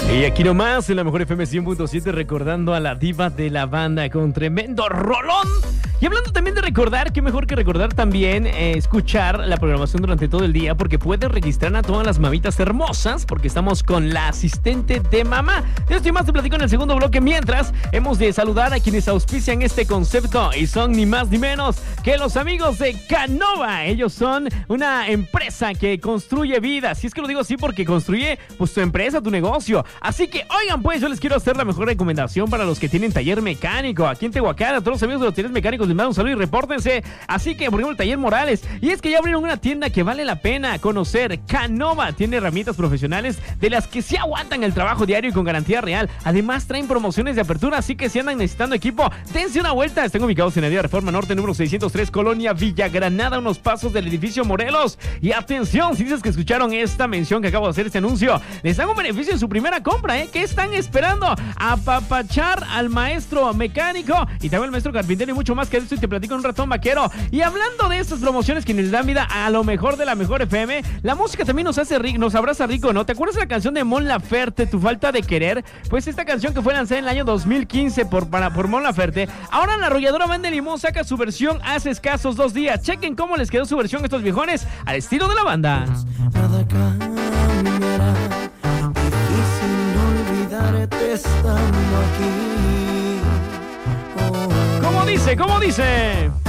Y aquí nomás en la mejor FM 100.7 recordando a la diva de la banda con tremendo rolón. Y hablando también de recordar, qué mejor que recordar también escuchar la programación durante todo el día, porque puedes registrar a todas las mamitas hermosas, porque estamos con la asistente de mamá. De esto y más te platico en el segundo bloque, mientras hemos de saludar a quienes auspician este concepto y son ni más ni menos que los amigos de Canova. Ellos son una empresa que construye vidas, y es que lo digo así porque construye pues tu empresa, tu negocio. Así que, oigan, pues yo les quiero hacer la mejor recomendación para los que tienen taller mecánico aquí en Tehuacán. A todos los amigos de los talleres mecánicos les mando un saludo y repórtense. Así que, por ejemplo, el Taller Morales. Y es que ya abrieron una tienda que vale la pena conocer. Canova tiene herramientas profesionales de las que sí aguantan el trabajo diario y con garantía real. Además, traen promociones de apertura, así que si andan necesitando equipo, dense una vuelta. Están ubicados en la Avenida Reforma Norte, número 603, Colonia Villa Granada, unos pasos del edificio Morelos. Y atención, si dices que escucharon esta mención que acabo de hacer, este anuncio, les hago un beneficio en su primera compra, ¿eh? ¿Qué están esperando? Apapachar al maestro mecánico y también al maestro carpintero y mucho más que esto, y te platico en un ratón vaquero. Y hablando de estas promociones que nos dan vida a lo mejor de la mejor FM, la música también nos hace rico, nos abraza rico, ¿no? ¿Te acuerdas de la canción de Mon Laferte, Tu Falta de Querer? Pues esta canción que fue lanzada en el año 2015 por Mon Laferte, ahora la arrolladora Banda de Limón saca su versión hace escasos 2 días. Chequen cómo les quedó su versión a estos viejones al estilo de la banda. Nada cambiará, difícil olvidarte estando aquí. ¿Cómo dice? ¿Cómo dice?